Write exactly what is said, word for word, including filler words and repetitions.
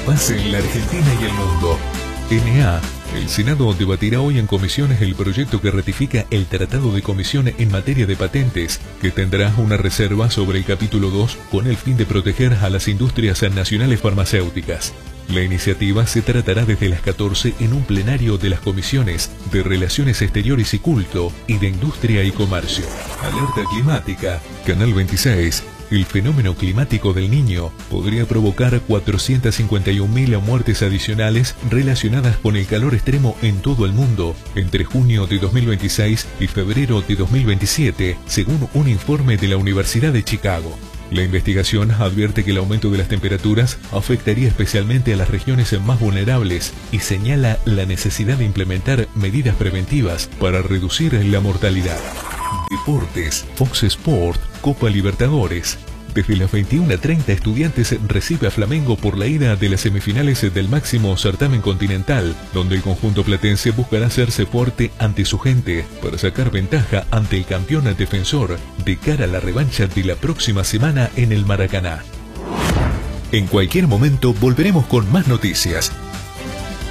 paz en la Argentina y el mundo. N A. El Senado debatirá hoy en comisiones el proyecto que ratifica el Tratado de Comisión en materia de patentes, que tendrá una reserva sobre el capítulo dos con el fin de proteger a las industrias nacionales farmacéuticas. La iniciativa se tratará desde las catorce en un plenario de las comisiones de Relaciones Exteriores y Culto y de Industria y Comercio. Alerta climática. Canal veintiséis. El fenómeno climático del Niño podría provocar cuatrocientas cincuenta y un mil muertes adicionales relacionadas con el calor extremo en todo el mundo entre junio de dos mil veintiséis y febrero de dos mil veintisiete, según un informe de la Universidad de Chicago. La investigación advierte que el aumento de las temperaturas afectaría especialmente a las regiones más vulnerables y señala la necesidad de implementar medidas preventivas para reducir la mortalidad. Deportes. Fox Sport, Copa Libertadores. Desde las veintiuna treinta Estudiantes recibe a Flamengo por la ida de las semifinales del máximo certamen continental, donde el conjunto platense buscará hacerse fuerte ante su gente para sacar ventaja ante el campeón defensor de cara a la revancha de la próxima semana en el Maracaná. En cualquier momento volveremos con más noticias.